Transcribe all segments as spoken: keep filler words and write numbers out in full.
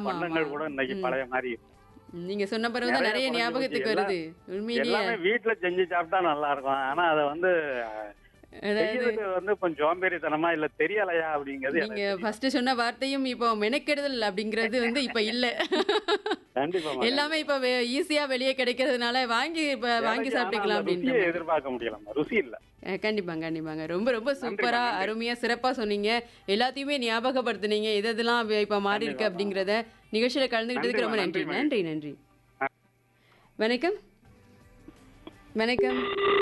ஆமா, ஆமா. பண்டங்கள் கூட இன்னைக்கு ம். பழைய மாரி நீங்க சொன்ன பிறகு தான் நிறைய நிறைய குறைஞ்சு போச்சு. ஞாபகத்துக்கு எல்லாம் வருது. உண்மையிலேயே எல்லாமே வீட்ல செஞ்சு சாப்பிட்டா நல்லா இருக்கும். ஆனா அத வந்து அதாவது செய்யறதுக்கு வந்து கொஞ்சம் சோம்பேறித்தனமா இல்ல தெரியலையா அப்படிங்கிறது நீங்க எனக்கு தெரியல. ஃபர்ஸ்ட் சொன்ன வார்த்தையும் இப்போ மெனக்கெடுதல் அப்படிங்கிறது வந்து இப்ப இல்ல. கண்டிப்பாமா எல்லாமே கண்டிப்பா. இப்ப ஈஸியா வெளியே கிடைக்கிறதுனால வாங்கி இப்ப வாங்கி எனக்கு ஆனா சாப்பிட்டுக்கலாம் அந்த அப்படின்ற ருசியை மாதிரி. எதிர்பார்க்க முடியலம்மா. ருசி இல்ல. அஹ் கண்டிப்பாங்க கண்டிப்பாங்க ரொம்ப ரொம்ப நன்றிம்மா சூப்பரா நன்றி. அருமையா சிறப்பா சொன்னீங்க. எல்லாத்தையுமே ஞாபகப்படுத்துனீங்க எது எதெல்லாம் வி- இப்ப மாறி இருக்கு கண்டிப்பாமா. அப்படிங்கறத. நிகழ்ச்சியில கலந்துகிட்டதுக்கு நன்றிம்மா ரொம்ப நன்றி நன்றி நன்றி மகிழ்ச்சி. நன்றி. வணக்கம் வணக்கம்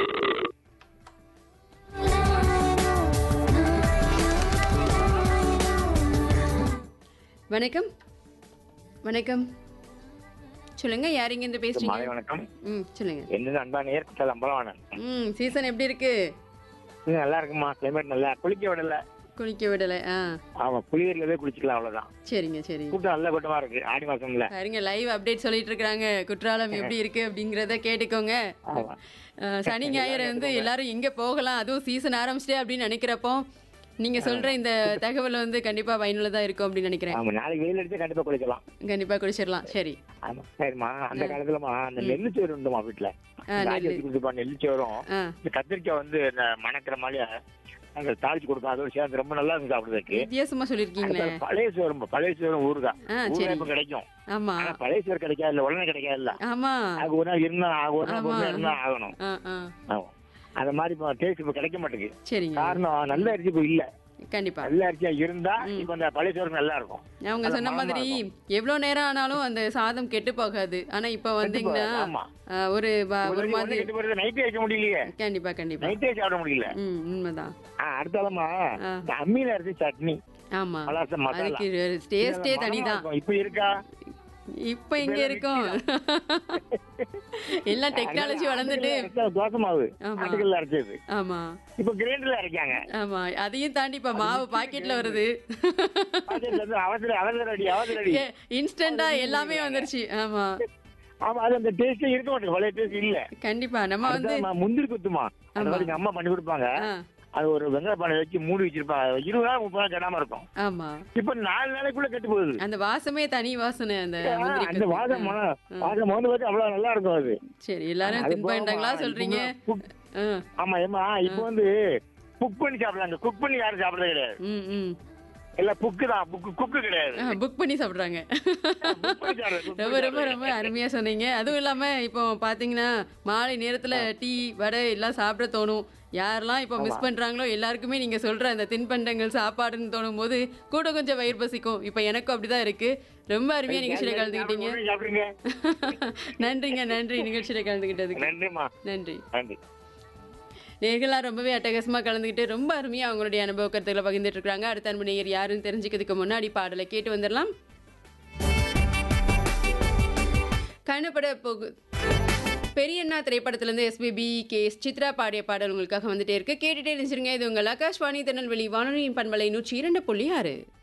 வணக்கம் வணக்கம் சொல்லுங்க யாரிங்க இருந்து பேசுறீங்க? மாலை வணக்கம். ம் சொல்லுங்க. என்னது அன்பா நேர்கட்டல் அம்பலவாணன். ம் சீசன் எப்படி இருக்கு? இது நல்லா இருக்குமா, கிளைமேட் நல்லா, குளிக்க விடல. குளிக்க விடல. ஆ ஆமா, புளியர்ல போய் குளிச்சுக்கலாம், அவ்வளவுதான். சரிங்க சரிங்க. கூட்டம் நல்ல கூட்டமா இருக்கு ஆடி மாசம்ல. பாருங்க லைவ் அப்டேட் சொல்லிட்டு இருக்காங்க. குற்றாலம் எப்படி இருக்கு அப்படிங்கறத கேட்டுக்கோங்க. ஆமா. அஹ், சனி ஞாயிறு வந்து எல்லாரும் எங்க போகலாம், அதுவும் சீசன் ஆரம்பிச்சிட்டே அப்படின்னு நினைக்கிறப்போ நீங்க சொல்ற இந்த தகவல் வந்து கண்டிப்பா பயனுள்ளதா இருக்கும் அப்படின்னு நினைக்கிறேன். ஆமா, நாளைக்கு வெயில் அடிச்சா கண்டிப்பா குளிக்கலாம். கண்டிப்பா குடிச்சிடலாம். சரி. ஆமா சரிம்மா. அந்த காலத்துலமா அந்த நெல்லுச்சோறு உண்டுமா வீட்டுல, ஆ, ராஜி நெல்லு. வச்சு கொடுத்துப்பா நெல்லுச்சோறும். ஆ இந்த கத்திரிக்காய் வந்து இந்த மணக்கிற மாதிரி அந்த தாளிச்சு கொடுப்போம். அதோட சேர்ந்து ரொம்ப நல்லா இருக்கும் சாப்பிடுறதுக்கு. வித்தியாசமா சொல்லிருக்கீங்களே. அடுத்தது பழைய சோறு, பழைய சோறு ஊறுகாய். ஆ ஊறுகாய் சரி. இப்ப கிடைக்கும். ஆமா ஆனா பழைய சோறு கிடைக்காது இல்ல, உடனே கிடைக்காது இல்ல. ஆமா அது ஒரு நாள் இருந்தா ஒரு நாள் ஆமா. ஒரு நாள் இருந்தா ஆகணும். ஆ ஆ ஆமா, அந்த மாதிரி இப்போ டேஸ்ட் இப்ப கிடைக்க மாட்டேங்குது. சரிங்க. காரணம் நல்ல அரிசி இப்ப இல்ல. கண்டிப்பா நல்ல அரிசியா இருந்தா இப்ப இந்த பழைய சோறு நல்லா இருக்கும். அவங்க அது சொன்ன மணமா மாதிரி இருக்கும். எவ்வளவு நேரம் ஆனாலும் அந்த சாதம் கெட்டு போகாது. ஆனா இப்ப வந்தீங்கன்னா போகாது, ஆமா. அஹ், ஒரு வ- ஒரு மாதிரி நைட்டே வைக்க முடியலையே, கண்டிப்பா கண்டிப்பா. நைட்டே சாப்பிட முடியல. ம் உண்மைதான். அடுத்தாலமா ஆ. இந்த அம்மியில அரிசி சட்னி, ஆமா பலாசம் மசாலா, அதுக்கு டேஸ்டே இதெல்லாம் தனிதான். மணமா இருக்கும். இப்ப இருக்கா? இப்ப எங்க இருக்கோம்? எல்லாம் டெக்னாலஜி வளர்ந்துட்டு. அரைச்சா தோசை மாவு ஆமா. ஆட்டுக்கல்ல அரைச்சது ஆமா இப்ப கிரைண்டர்ல அரைக்காங்க. ஆமா அதையும் தாண்டி இப்ப மாவு பாக்கெட்ல வருது. பாக்கெட்ல இருந்து அவசர அவசர அடி அவசர அடி. இன்ஸ்டன்டா எல்லாமே வந்துருச்சு. ஆமா ஆமா, அது அந்த டேஸ்டே இருக்க மாட்டேங்குது, பழைய டேஸ்ட் இல்ல. கண்டிப்பா நம்ம வந்து அடுத்தது முந்திரி குத்துமா, அந்த ஆமா. மாதிரி எங்க அம்மா பண்ணி கொடுப்பாங்க. ஆ, அது ஒரு வெங்காய பானை வச்சு மூடி வச்சிருப்பாங்க, இருபது நாள் முப்பது நாள் கெடாம இருக்கும். ஆமா இப்ப நாலு நாளைக்குள்ள கெட்டு போகுது. அந்த வாசமே தனி வாசனை அந்த ஆ, முந்திரி அந்த கொத்து. வாசம் ஆ, ஆ. வாசம் வந்து பார்த்து அவ்வளவு நல்லா இருக்கும் அது. சரி எல்லாரும் அது தின்பண்டங்களா போகமா, சொல்றீங்க. இப்ப cook- ஆ, ஆமா ஏமா, இப்ப வந்து குக் பண்ணி சாப்பிடலாங்க. குக் பண்ணி யாரும் சாப்பிடறது கிடையாது. ம் ம் எல்லாம் புக்கு தான், புக்கு குக்கு கிடையாது. புக் பண்ணி சாப்பிடுறாங்க. Book பண்ணி சாப்பிடுறது, cook ரொம்ப பண்ணி ரொம்ப ரொம்ப சாப்பிடுறது. அருமையா சொன்னீங்க. அதுவும் இல்லாம இப்போ பாத்தீங்கன்னா மாலை நேரத்துல டீ வடை எல்லாம் சாப்பிட தோணும். யாரெல்லாம் இப்போ மிஸ் பண்றாங்களோ எல்லாருக்குமே நீங்க சொல்ற அந்த தின்பண்டங்கள் சாப்பாடுன்னு தோணும் போது கூட கொஞ்சம் வயிறு பசிக்கும். இப்போ எனக்கும் அப்படிதான் இருக்கு. ரொம்ப அருமையா நிகழ்ச்சியில கலந்துக்கிட்டீங்க. சாப்பிடுங்க. நன்றிங்க நன்றி நிகழ்ச்சியில கலந்துக்கிட்டதுக்கு. நன்றிம்மா, நன்றி. நன்றி. நேர்களாக ரொம்பவே அட்டகாசமா கலந்துக்கிட்டு ரொம்ப அருமையா அவங்களுடைய அனுபவ கருத்துக்களை பகிர்ந்துட்டு இருக்காங்க. அடுத்த அன்பு நேயர் யாருன்னு தெரிஞ்சுக்கிறதுக்கு முன்னாடி பாடலை கேட்டு வந்துடலாம். கண்ணப்பட போகு பெரியண்ணா திரைப்படத்திலிருந்து எஸ்பிபி கே எஸ் சித்ரா பாடிய பாடல் உங்களுக்காக வந்துட்டே இருக்கு. கேட்டுட்டே இருந்துருங்க. இது உங்கள் ஆகாஷ்வாணி திருநெல்வேலி வானொலியின் பண்பலை நூற்றி இரண்டு புள்ளி ஆறு.